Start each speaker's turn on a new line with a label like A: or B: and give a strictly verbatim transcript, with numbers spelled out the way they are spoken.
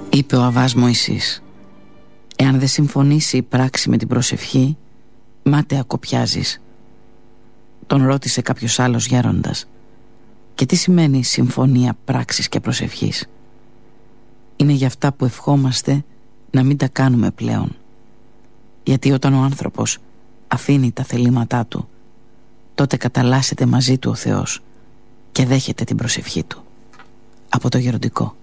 A: Είπε ο Αββάς Μωυσής: «Εάν δεν συμφωνήσει η πράξη με την προσευχή, μάταια κοπιάζεις». Τον ρώτησε κάποιος άλλος γέροντας: «Και τι σημαίνει συμφωνία πράξης και προσευχής?» «Είναι για αυτά που ευχόμαστε να μην τα κάνουμε πλέον. Γιατί όταν ο άνθρωπος αφήνει τα θελήματά του, τότε καταλλάσσεται μαζί του ο Θεός και δέχεται την προσευχή του». Από το Γεροντικό.